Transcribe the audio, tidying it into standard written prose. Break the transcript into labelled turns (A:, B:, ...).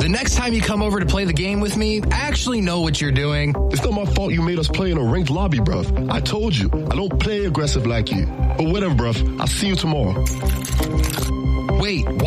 A: The next time you come over to play the game with me, actually know what you're doing.
B: It's not my fault you made us play in a ranked lobby, bruv. I told you, I don't play aggressive like you. But whatever, bruv. I'll see you tomorrow.
A: Wait,